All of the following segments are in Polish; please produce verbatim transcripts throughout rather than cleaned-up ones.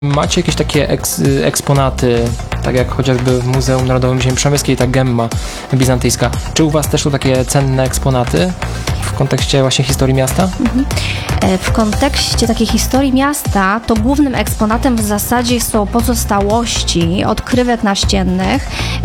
Macie jakieś takie eks, eksponaty, tak jak chociażby w Muzeum Narodowym Ziemi Przemyskiej, ta gemma bizantyjska. Czy u Was też są takie cenne eksponaty w kontekście właśnie historii miasta? Mhm. W kontekście takiej historii miasta to głównym eksponatem w zasadzie są pozostałości odkrywek naściennych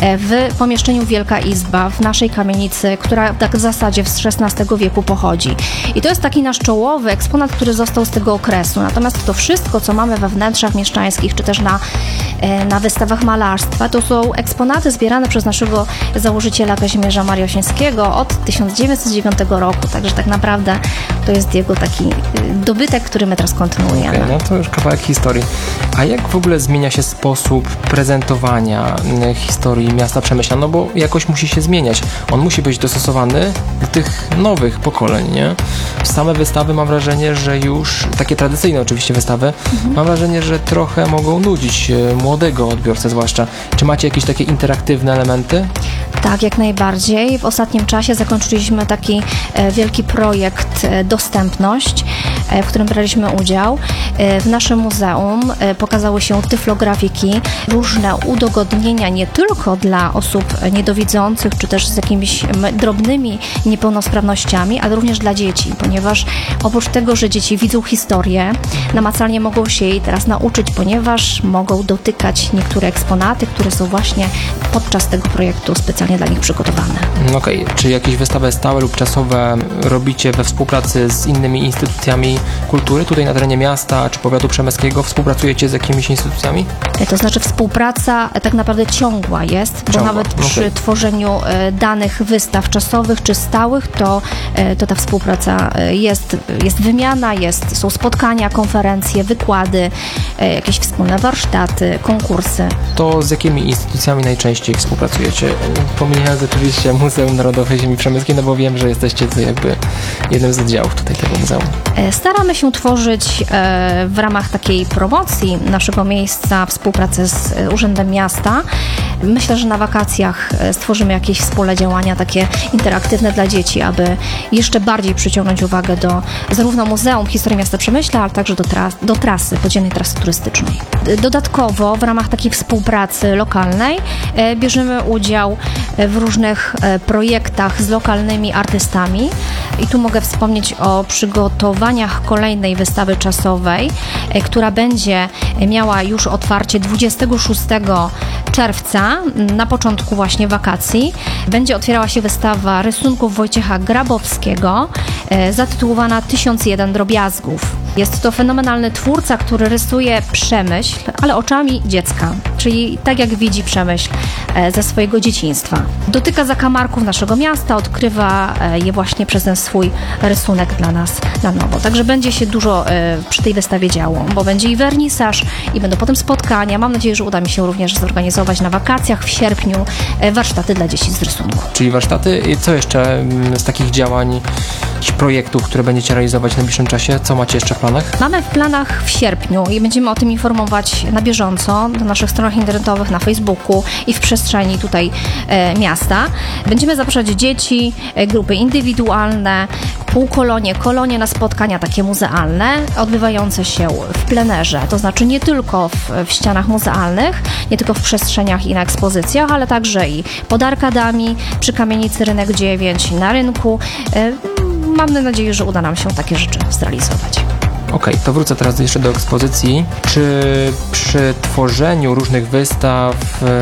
w pomieszczeniu Wielka Izba w naszej kamienicy, która tak w zasadzie z szesnastego wieku pochodzi. I to jest taki nasz czołowy eksponat, który został z tego okresu. Natomiast to wszystko, co mamy we wnętrzach mieszczańskich, czy też na, na wystawach malarstwa, to są eksponaty zbierane przez naszego założyciela Kazimierza Mariosińskiego od tysiąc dziewięćset dziewiątego roku. Także tak naprawdę to jest jego taki dobytek, który my teraz kontynuujemy. Okay, no to już kawałek historii. A jak w ogóle zmienia się sposób prezentowania historii miasta Przemyśla? No bo jakoś musi się zmieniać. On musi być dostosowany do tych nowych pokoleń, nie? Same wystawy, mam wrażenie, że już, takie tradycyjne oczywiście wystawy, mhm. mam wrażenie, że trochę mogą nudzić młodego odbiorcę zwłaszcza. Czy macie jakieś takie interaktywne elementy? Tak, jak najbardziej. W ostatnim czasie zakończyliśmy taki e, wielki projekt e, Dostępność, e, w którym braliśmy udział. E, w naszym muzeum e, pokazały się tyflografiki, różne udogodnienia nie tylko dla osób niedowidzących, czy też z jakimiś drobnymi niepełnosprawnościami, ale również dla dzieci, ponieważ oprócz tego, że dzieci widzą historię, namacalnie mogą się jej teraz nauczyć, ponieważ mogą dotykać niektóre eksponaty, które są właśnie podczas tego projektu specjalnie dla nich przygotowane. Okej, okay. Czy jakieś wystawy stałe lub czasowe robicie we współpracy z innymi instytucjami kultury tutaj na terenie miasta czy powiatu przemyskiego? Współpracujecie z jakimiś instytucjami? To znaczy współpraca tak naprawdę ciągła jest, bo ciągła. Nawet przy okay. tworzeniu danych wystaw czasowych czy stałych, to, to ta współpraca jest, jest wymiana, jest, są spotkania, konferencje, wykłady, jakieś wspólne warsztaty, konkursy. To z jakimi instytucjami najczęściej współpracujecie? Pomijając oczywiście Muzeum Narodowe Ziemi Przemyskiej, no bo wiem, że jesteście to jakby jednym z oddziałów tutaj tego muzeum. Staramy się tworzyć w ramach takiej promocji naszego miejsca współpracę z Urzędem Miasta. Myślę, że na wakacjach stworzymy jakieś wspólne działania takie interaktywne dla dzieci, aby jeszcze bardziej przyciągnąć uwagę do zarówno Muzeum Historii Miasta Przemyśla, ale także do, tras- do trasy, podziemnej trasy turystycznej. Dodatkowo w ramach takiej współpracy lokalnej bierzemy udział w różnych projektach z lokalnymi artystami i tu mogę wspomnieć o przygotowaniach kolejnej wystawy czasowej, która będzie miała już otwarcie dwudziestego szóstego czerwca, na początku właśnie wakacji. Będzie otwierała się wystawa rysunków Wojciecha Grabowskiego zatytułowana tysiąc jeden drobiazgów. Jest to fenomenalny twórca, który rysuje Przemyśl, ale oczami dziecka, czyli tak jak widzi Przemyśl ze swojego dzieciństwa. Dotyka zakamarków naszego miasta, odkrywa je właśnie przez ten swój rysunek dla nas na nowo. Także będzie się dużo przy tej wystawie działo, bo będzie i wernisaż, i będą potem spotkania. Mam nadzieję, że uda mi się również zorganizować na wakacjach w sierpniu warsztaty dla dzieci z rysunku. Czyli warsztaty i co jeszcze z takich działań, jakichś projektów, które będziecie realizować w najbliższym czasie? Co macie jeszcze w planach? Mamy w planach w sierpniu i będziemy o tym informować na bieżąco na naszych stronach internetowych, na Facebooku i w przestrzeni tutaj e, miasta. Będziemy zapraszać dzieci, e, grupy indywidualne, półkolonie, kolonie na spotkania takie muzealne, odbywające się w plenerze, to znaczy nie tylko w, w ścianach muzealnych, nie tylko w przestrzeniach i na ekspozycjach, ale także i pod arkadami, przy kamienicy Rynek dziewięć, na rynku. E, Mamy nadzieję, że uda nam się takie rzeczy zrealizować. Okej, okay, to wrócę teraz jeszcze do ekspozycji. Czy przy tworzeniu różnych wystaw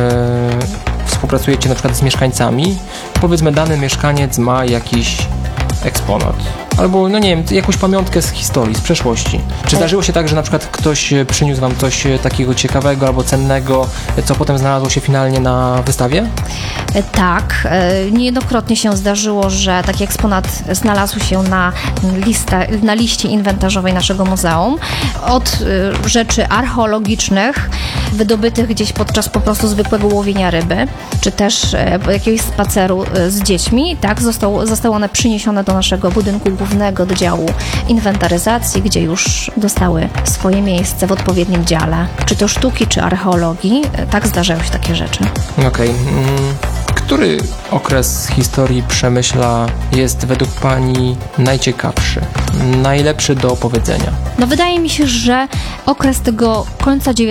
e, współpracujecie na przykład z mieszkańcami? Powiedzmy, dany mieszkaniec ma jakiś eksponat. Albo, no nie wiem, jakąś pamiątkę z historii, z przeszłości. Czy zdarzyło się tak, że na przykład ktoś przyniósł Wam coś takiego ciekawego albo cennego, co potem znalazło się finalnie na wystawie? Tak, niejednokrotnie się zdarzyło, że taki eksponat znalazł się na, lista, na liście inwentarzowej naszego muzeum. Od rzeczy archeologicznych, wydobytych gdzieś podczas po prostu zwykłego łowienia ryby, czy też jakiegoś spaceru z dziećmi, tak, został, zostały one przyniesione do naszego budynku głównego do działu inwentaryzacji, gdzie już dostały swoje miejsce w odpowiednim dziale. Czy to sztuki, czy archeologii, tak zdarzają się takie rzeczy. Okej. Okay. Który okres historii Przemyśla jest według Pani najciekawszy, najlepszy do opowiedzenia? No wydaje mi się, że okres tego końca dziewiętnastego